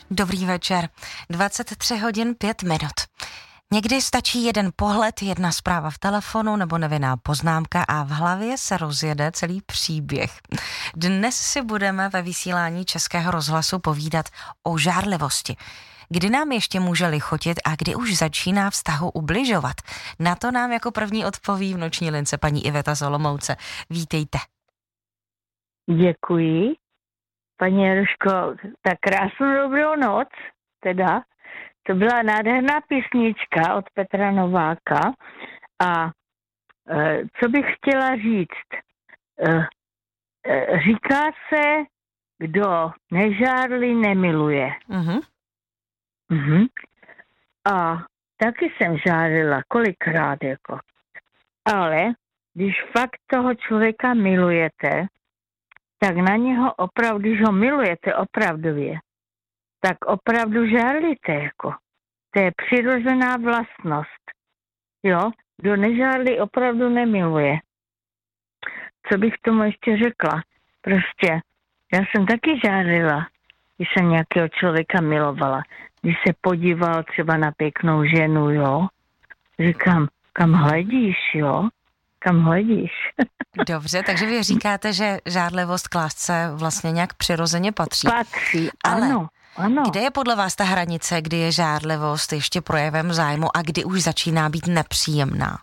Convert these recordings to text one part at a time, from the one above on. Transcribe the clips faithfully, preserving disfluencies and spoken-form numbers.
Dobrý večer. dvacet tři hodin pět minut. Někdy stačí jeden pohled, jedna zpráva v telefonu nebo nevinná poznámka a v hlavě se rozjede celý příběh. Dnes si budeme ve vysílání Českého rozhlasu povídat o žárlivosti. Kdy nám ještě může lichotit a kdy už začíná vztahu ubližovat? Na to nám jako první odpoví v noční lince paní Iveta z Olomouce. Vítejte. Děkuji. Paní Jaroško, tak krásnou dobrou noc, teda. To byla nádherná písnička od Petra Nováka a e, co bych chtěla říct? E, e, říká se, kdo nežárlí, nemiluje. Mhm. Mhm. A taky jsem žárila, kolikrát jako. Ale když fakt toho člověka milujete, tak na něho opravdu, když ho milujete opravdově, tak opravdu žárlíte jako. To je přirozená vlastnost. Jo? Kdo nežárlí, opravdu nemiluje. Co bych tomu ještě řekla? Prostě, já jsem taky žárlila, když jsem nějakého člověka milovala. Když se podíval třeba na pěknou ženu, jo? Říkám, kam hledíš, jo? Kam hledíš? Dobře, takže vy říkáte, že žárlivost k lásce vlastně nějak přirozeně patří. Patří, Ale ano, ano. kde je podle vás ta hranice, kdy je žárlivost ještě projevem zájmu a kdy už začíná být nepříjemná?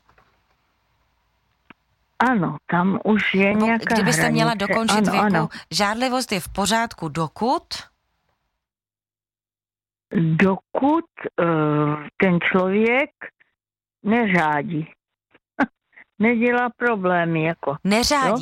Ano, tam už je Nebo nějaká kdybyste hranice. měla dokončit ano, věku, ano. žárlivost je v pořádku dokud? Dokud uh, ten člověk neřádí. Nedělá problémy, jako. Neřádí. Jo?